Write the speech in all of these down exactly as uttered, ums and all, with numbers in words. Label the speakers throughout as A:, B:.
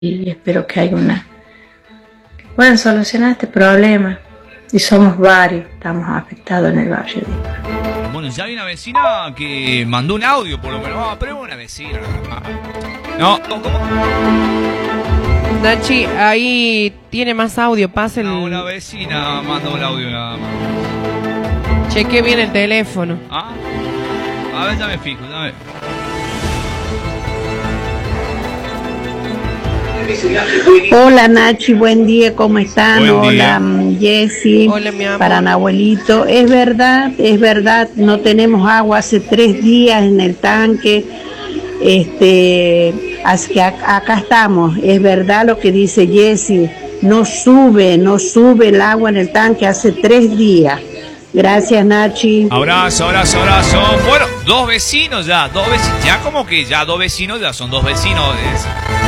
A: y espero que haya una que puedan solucionar este problema. Y somos varios, estamos afectados en el barrio.
B: Bueno, ya hay una vecina que mandó un audio, por lo menos. Ah, pero una vecina. No, ¿cómo?
C: Nachi, ahí tiene más audio, pasa el...
B: No, una vecina mandó un audio nada más.
C: Cheque bien el teléfono.
B: Ah, a ver, ya me fijo, ya me...
D: Hola Nachi, buen día, ¿cómo están?
B: Buen día.
D: Hola Jessy,
C: Hola, mi amor.
D: para Nahuelito. Es verdad, es verdad, no tenemos agua hace tres días en el tanque. Este, así que acá, acá estamos. Es verdad lo que dice Jessy, no sube, no sube el agua en el tanque hace tres días. Gracias, Nachi.
B: Abrazo, abrazo, abrazo. Bueno, dos vecinos ya, dos vecinos, ya como que ya dos vecinos, ya son dos vecinos. Es...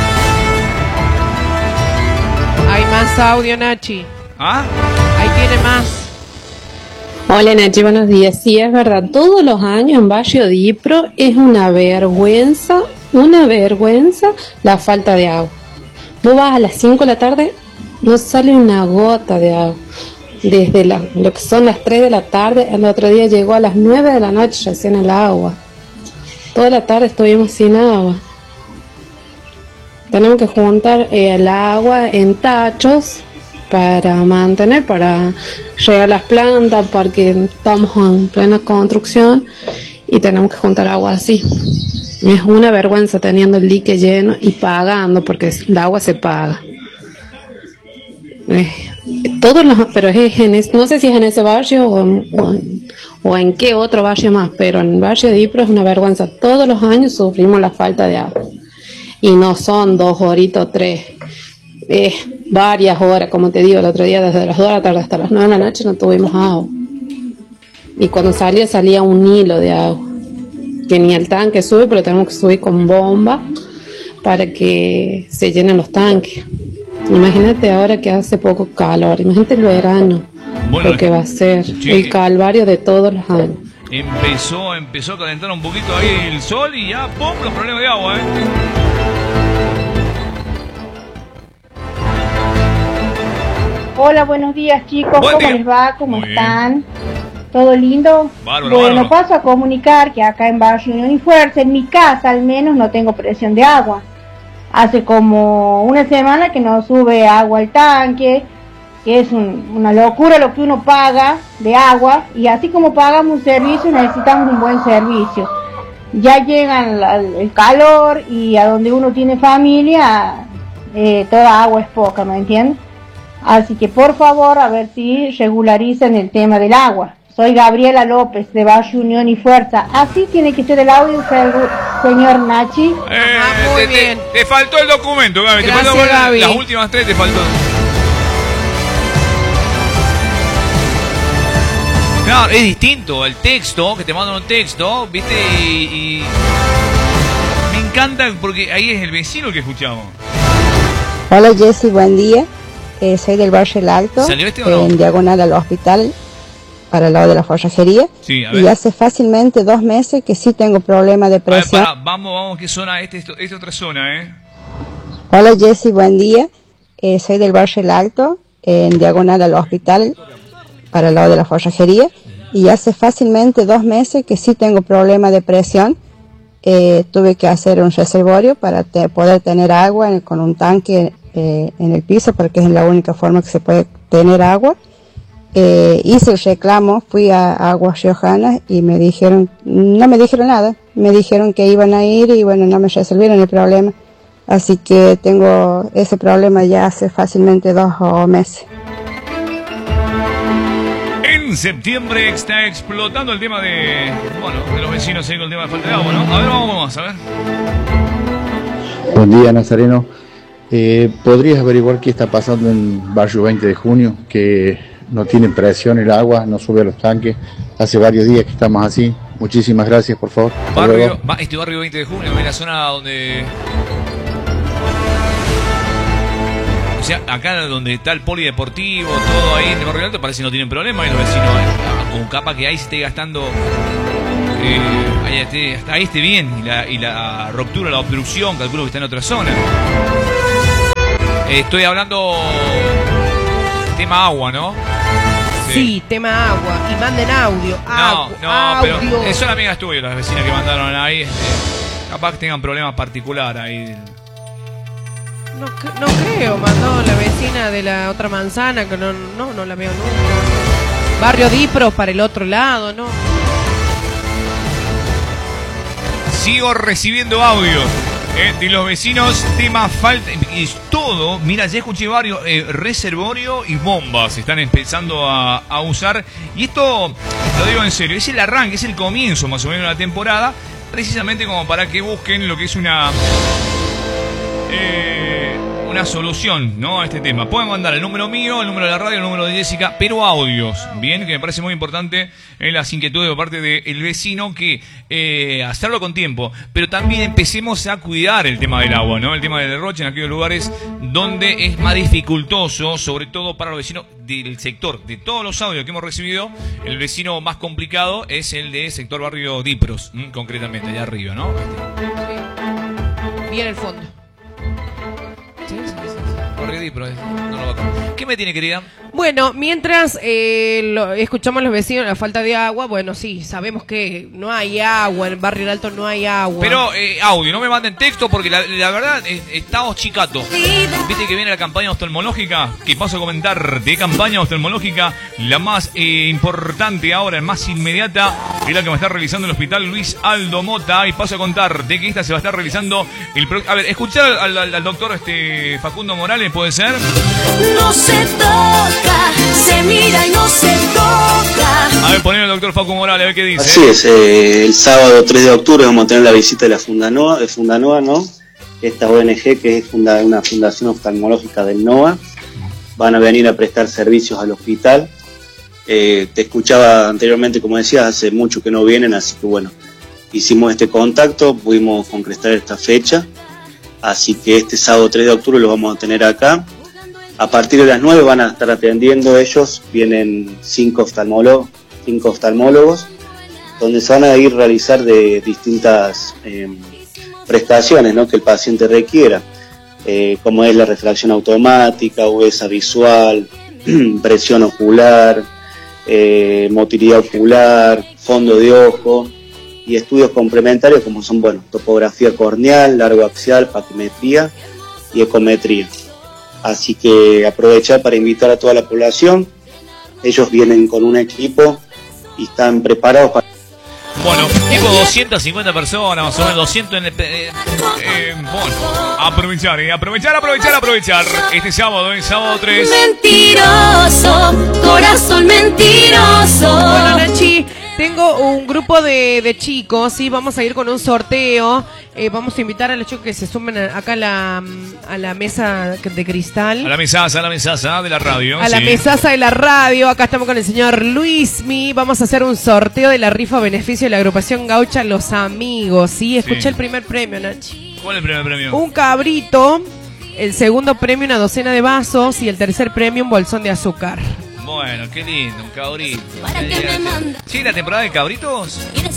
C: Hay más audio, Nachi.
B: ¿Ah?
C: Ahí tiene más.
E: Hola Nachi, buenos días. Sí, es verdad, todos los años en Barrio Dipro es una vergüenza, una vergüenza la falta de agua. Vos vas a las cinco de la tarde, no sale una gota de agua. Desde la, lo que son las tres de la tarde, el otro día llegó a las nueve de la noche recién el agua. Toda la tarde estuvimos sin agua. Tenemos que juntar eh, el agua en tachos para mantener, para regar las plantas, porque estamos en plena construcción y tenemos que juntar agua así. Es una vergüenza teniendo el dique lleno y pagando, porque el agua se paga. Eh, todos los, pero es en es, no sé si es en ese barrio o en, o, en, o en qué otro barrio más, pero en el barrio de Dipro es una vergüenza. Todos los años sufrimos la falta de agua. Y no son dos horitas o tres, eh, varias horas, como te digo, el otro día desde las dos de la tarde hasta las nueve de la noche no tuvimos agua. Y cuando salía, salía un hilo de agua, que ni el tanque sube, pero tenemos que subir con bomba para que se llenen los tanques. Imagínate ahora que hace poco calor, imagínate el verano, bueno, lo que va a ser, sí, el calvario de todos los años.
B: Empezó, empezó a calentar un poquito ahí el sol y ya, ¡pum!, los problemas de agua, ¿eh?
F: Hola, buenos días chicos,
B: Buen
F: ¿cómo
B: día.
F: les va? ¿Cómo
B: Muy
F: están?
B: bien.
F: ¿Todo lindo?
B: Bárbaro,
F: bueno,
B: bárbaro.
F: paso a comunicar que acá en Barrio Unión y Fuerza, en mi casa al menos, no tengo presión de agua. Hace como una semana que no sube agua al tanque, que es un, una locura lo que uno paga de agua, y así como pagamos un servicio, necesitamos un buen servicio. Ya llega el, el calor y a donde uno tiene familia, eh, toda agua es poca, ¿me entiendes? Así que por favor, a ver si regularizan el tema del agua. Soy Gabriela López de Barrio Unión y Fuerza. Así tiene que ser el audio, señor Nachi.
B: Eh,
C: Ajá, muy
B: te,
C: bien.
B: Te, te faltó el documento, Gaby.
C: Gracias,
B: te faltó
C: Gaby.
B: Las últimas tres te faltó. Claro, es distinto el texto, que te mandan un texto, ¿viste? Y, y me encanta porque ahí es el vecino que escuchamos.
G: Hola Jessy, buen día. Eh, soy del barrio El Alto,
B: ¿Salió este o no?
G: en diagonal al hospital, para el lado de la forrajería.
B: Sí, a ver.
G: Y hace fácilmente dos meses que sí tengo problemas de
B: A ver,
G: presión.
B: pará, vamos, vamos, ¿qué zona? Este, esto, esta otra zona, ¿eh?
G: Hola Jessy, buen día. Eh, soy del barrio El Alto, en diagonal al hospital, para el lado de la forrajería. Y hace fácilmente dos meses que sí tengo problemas de presión. Eh, tuve que hacer un reservorio para te, poder tener agua en, con un tanque eh, en el piso, porque es la única forma que se puede tener agua. Eh, hice el reclamo, fui a Aguas Riojanas y me dijeron, no me dijeron nada, me dijeron que iban a ir y bueno, no me resolvieron el problema. Así que tengo ese problema ya hace fácilmente dos meses.
B: En septiembre está explotando el tema de, bueno, de los vecinos ahí con el tema de falta de agua, ¿no? A ver, vamos a ver.
H: Buen día, Nazareno. Eh, ¿Podrías averiguar qué está pasando en Barrio veinte de junio? Que no tiene presión el agua, no sube a los tanques. Hace varios días que estamos así. Muchísimas gracias, por favor. Hasta
B: Barrio,
H: luego.
B: va, este barrio veinte de junio, es la zona donde... O sea, acá donde está el polideportivo, todo ahí en el barrio alto, parece que no tienen problema y los vecinos, eh, con capa que ahí se esté gastando, eh, ahí, esté, ahí esté bien, y la, y la ruptura, la obstrucción, calculo que está en otra zona. Eh, estoy hablando tema agua, ¿no?
C: Sí, sí, tema agua. Y manden audio.
B: No,
C: Agua,
B: no,
C: audio.
B: pero son amigas tuyas, las vecinas que mandaron ahí. Este, capaz que tengan problemas particulares ahí.
C: No, no creo, mandó la vecina de la otra manzana, que no, no, no la veo nunca. Barrio Dipros para el otro lado, ¿no?
B: Sigo recibiendo audios eh, de los vecinos, tema falta, y todo, mira, ya escuché varios, eh, reservorio y bombas están empezando a, a usar, y esto, lo digo en serio, es el arranque, es el comienzo más o menos de la temporada, precisamente como para que busquen lo que es una... Eh, una solución, ¿no?, a este tema. Pueden mandar el número mío, el número de la radio, el número de Jessica, pero audios, bien, que me parece muy importante en las inquietudes por parte del vecino, que eh, hacerlo con tiempo, pero también empecemos a cuidar el tema del agua, ¿no?, el tema del derroche en aquellos lugares donde es más dificultoso, sobre todo para los vecinos del sector. De todos los audios que hemos recibido, el vecino más complicado es el de sector barrio Dipros, ¿m? concretamente, allá arriba, ¿no?
C: Bien el fondo.
B: Sí, sí, sí, sí. Barrio Dipros, no lo va a comer. ¿Qué me tiene, querida?
C: Bueno, mientras eh, lo, escuchamos a los vecinos la falta de agua, bueno, sí, sabemos que no hay agua, en Barrio Alto no hay agua.
B: Pero eh, audio, no me manden texto porque la, la verdad eh, estamos chicatos. Viste que viene la campaña oftalmológica, que paso a comentar de campaña oftalmológica, la más eh, importante ahora, la más inmediata, es la que va a estar realizando el hospital Luis Aldo Mota, y paso a contar de que esta se va a estar realizando el pro... A ver, escuchar al, al, al doctor este Facundo Morales, ¿puede ser?
I: No se toca, se mira y no se toca.
B: A ver, poner al doctor Facundo Morales, a ver qué dice.
J: Así es, eh, el sábado tres de octubre vamos a tener la visita de la Fundanoa, de Fundanoa, ¿no? Esta O N G que es funda, una fundación oftalmológica del NOA. Van a venir a prestar servicios al hospital. Eh, te escuchaba anteriormente, como decías, hace mucho que no vienen, así que bueno, hicimos este contacto, pudimos concretar esta fecha. Así que este sábado tres de octubre lo vamos a tener acá. A partir de las nueve van a estar atendiendo ellos, vienen cinco oftalmólogos, cinco oftalmólogos, donde se van a ir a realizar de distintas eh, prestaciones, ¿no?, que el paciente requiera, eh, como es la refracción automática, agudeza visual, presión ocular, eh, motilidad ocular, fondo de ojo, y estudios complementarios como son, bueno, topografía corneal, largo axial, paquimetría y ecometría. Así que aprovechar para invitar a toda la población. Ellos vienen con un equipo y están preparados para...
B: Bueno, tipo doscientas cincuenta personas, más o menos doscientos en el... Eh, eh, bueno, aprovechar, eh, aprovechar, aprovechar, aprovechar. Este sábado, el sábado tres.
I: Mentiroso, corazón mentiroso.
C: Bueno, Nachi, tengo un grupo de, de chicos, sí, vamos a ir con un sorteo. Eh, vamos a invitar a los chicos que se sumen a, acá a la, a la mesa de cristal.
B: A la mesaza, a la mesaza de la radio.
C: A
B: sí.
C: la mesaza de la radio. Acá estamos con el señor Luismi. Vamos a hacer un sorteo de la rifa a beneficio de la agrupación gaucha Los Amigos. Sí, escuché
B: Sí.
C: el primer premio, Nachi.
B: ¿Cuál es el primer premio?
C: Un cabrito. El segundo premio, una docena de vasos. Y el tercer premio, un bolsón de azúcar.
B: Bueno, qué lindo, un cabrito. Sí, la temporada de cabritos.